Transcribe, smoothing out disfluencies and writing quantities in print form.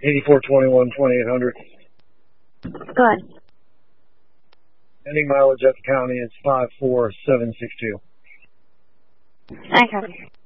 8421 2800. Go ahead. Ending mileage at the county is 54762. I copy.